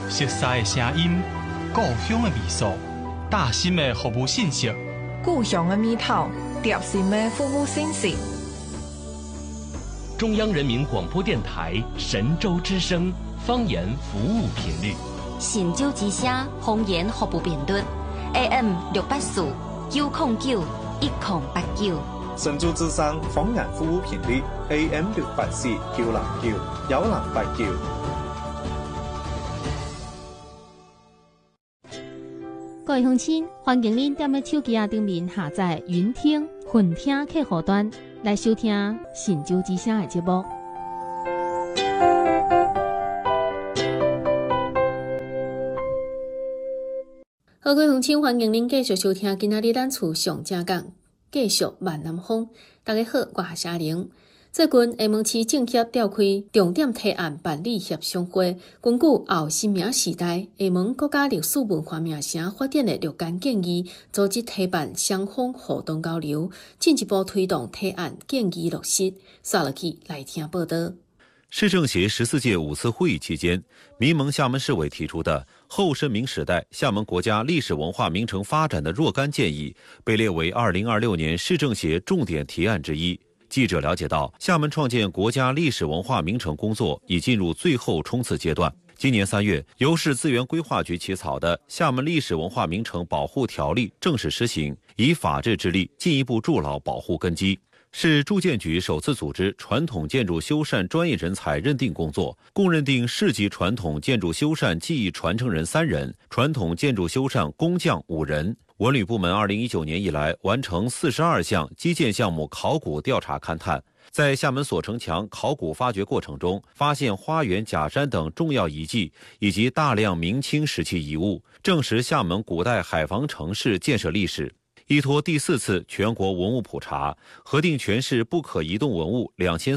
熟悉的声音，故乡的味素，大心的服务信息， 故乡的味道，贴心的服务信息。 中央人民广播电台神州之声方言服务频率， 神州之声方言服务频率 AM 684 909 1089。 神州之声方言服務頻率 AM 684 909 1089。 各位乡親，歡迎您踮咧手機頂面下載雲聽、雲聽客戶端來收聽神州之聲的節目。好，各位鄉親，歡迎您繼續收聽今仔日咱厝上正講。繼續萬南風，大家好，我係夏玲。最近厦門市政協召開重點提案辦理協商會，根據後新名時代厦門國家歷史文化名城發展的若干建議，組織提辦雙方互動交流，進一步推動提案建議落實。刷落去來聽報道。 市政協14屆5次會議期間，民盟廈門市委提出的後申明時代廈門國家歷史文化名城發展的若干建議，被列為2026年市政協重點提案之一。記者了解到，廈門創建國家歷史文化名城工作已進入最後衝刺階段。今年3月，由市資源規劃局起草的《廈門歷史文化名城保護條例》正式施行，以法治之力進一步築牢保護根基。市住建局首次組織傳統建築修繕專業人才認定工作，共認定市級傳統建築修繕技藝傳承人3人，傳統建築修繕工匠5人。文旅部門2019年以來完成42項基建項目考古調查勘探，在廈門鎖城牆考古發掘過程中，發現花園假山等重要遺跡以及大量明清時期遺物，證實廈門古代海防城市建設歷史。依托第4次全國文物普查，核定全市不可移動文物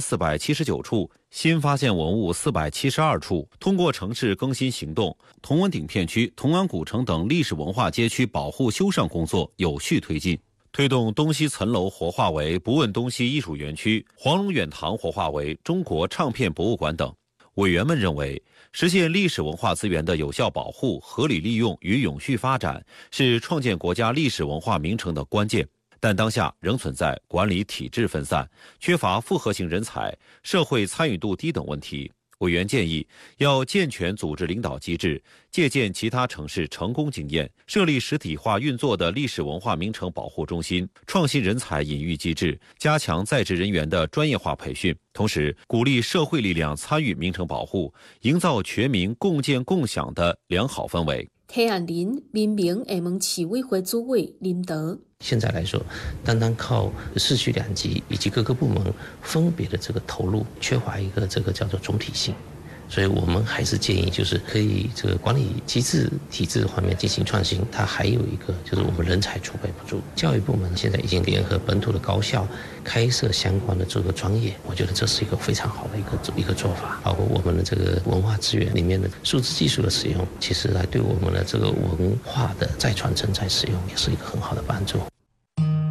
2479處，新發現文物472處。通過城市更新行動，同文鼎片區、同安古城等歷史文化街區保護修繕工作有序推進，推動東西層樓活化為不問東西藝術園區，黃龍遠堂活化為中國唱片博物館等。委員們認為，實現歷史文化資源的有效保護、合理利用與永續發展，是創建國家歷史文化名城的關鍵。但當下仍存在管理體制分散、缺乏複合型人才、社會參與度低等問題。委員建議要健全組織領導機制，借鑑其他城市成功經驗，設立實體化運作的歷史文化名城保護中心，創新人才引育機制，加強在職人員的專業化培訓，同時鼓勵社會力量參與名城保護，營造全民共建共享的良好氛圍。 提案人民盟厦門市委會主委林德。 現在來說，單單靠市區兩級以及各個部門分別的這個投入，缺乏一個這個叫做總體性。所以我們還是建議，就是可以這個管理機制體制方面進行創新。它還有一個就是我們人才儲備不足，教育部門現在已經聯合本土的高校開設相關的這個專業，我覺得這是一個非常好的一個做法。包括我們的這個文化資源裡面的數字技術的使用，其實來對我們的這個文化的再傳承再使用也是一個很好的幫助。